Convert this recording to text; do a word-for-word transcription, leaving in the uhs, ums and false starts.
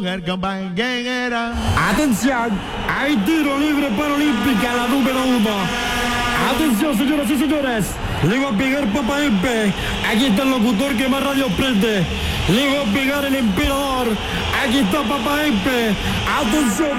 Atención, hay tiro libre para Olímpica, la número uno. Atención, señoras y señores, le va a pegar Papa Empe. Aquí está el locutor que más radio prende. Le va a pegar el emperador. Aquí está Papa Empe. Atención,